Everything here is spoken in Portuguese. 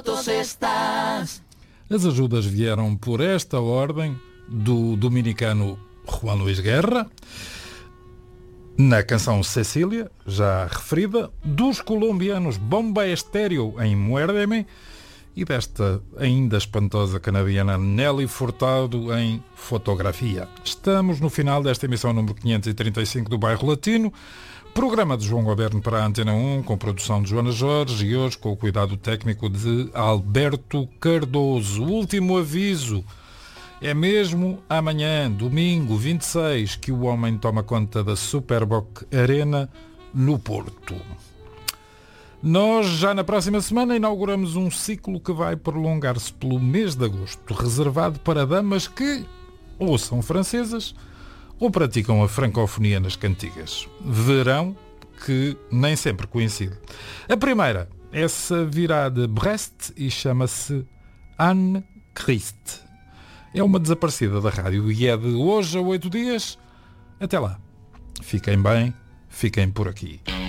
As ajudas vieram por esta ordem do dominicano Juan Luis Guerra, na canção Cecília, já referida, dos colombianos Bomba Estéreo em Muérdeme e desta ainda espantosa canadiana Nelly Furtado em Fotografia. Estamos no final desta emissão número 535 do Bairro Latino, programa de João Goberno para a Antena 1, com produção de Joana Jorge e hoje com o cuidado técnico de Alberto Cardoso. Último aviso, é mesmo amanhã, domingo 26, que o homem toma conta da Superboc Arena no Porto. Nós já na próxima semana inauguramos um ciclo que vai prolongar-se pelo mês de agosto, reservado para damas que ou são francesas ou praticam a francofonia nas cantigas. Verão que nem sempre coincide. A primeira, essa virá de Brest e chama-se Anne Christ. É uma desaparecida da rádio e é de hoje a 8 dias. Até lá. Fiquem bem, fiquem por aqui.